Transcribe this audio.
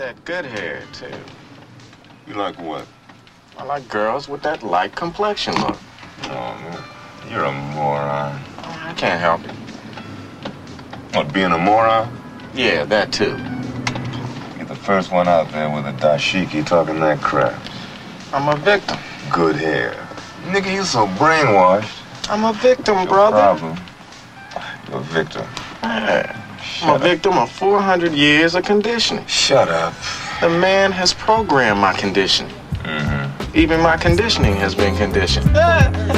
that good hair, too. You like what? I like girls with that light complexion look. Oh, man. You're a moron. I can't help it. What, being a moron? Yeah, that too. You're the first one out there with a dashiki talking that crap. I'm a victim. Good hair. Nigga, you so brainwashed. I'm a victim, Your brother. problem. You're a victim. Yeah. I'm a victim of 400 years of conditioning. Shut up. The man has programmed my conditioning. Mm-hmm. Even my conditioning has been conditioned.